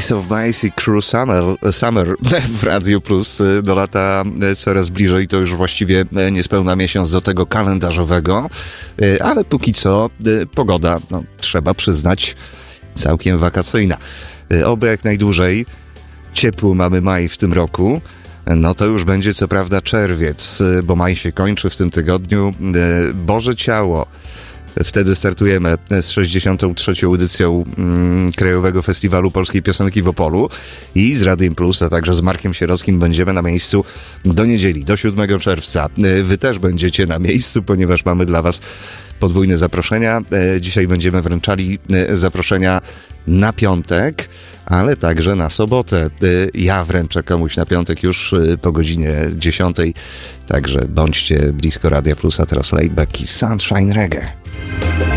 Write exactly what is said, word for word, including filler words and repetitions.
Ace of Base i Cruel Summer, Summer w Radiu Plus do lata coraz bliżej, to już właściwie niespełna miesiąc do tego kalendarzowego, ale póki co pogoda, no, trzeba przyznać, całkiem wakacyjna. Oby jak najdłużej. Ciepły mamy maj w tym roku. No to już będzie co prawda czerwiec, bo maj się kończy w tym tygodniu. Boże Ciało. Wtedy startujemy z sześćdziesiątą trzecią edycją mm, Krajowego Festiwalu Polskiej Piosenki w Opolu i z Radiem Plus, a także z Markiem Sierockim będziemy na miejscu do niedzieli, do siódmego czerwca. Wy też będziecie na miejscu, ponieważ mamy dla was podwójne zaproszenia. Dzisiaj będziemy wręczali zaproszenia na piątek, ale także na sobotę. Ja wręczę komuś na piątek już po godzinie dziesiątej, także bądźcie blisko Radia Plus, a teraz Laidback i Sunshine Reggae.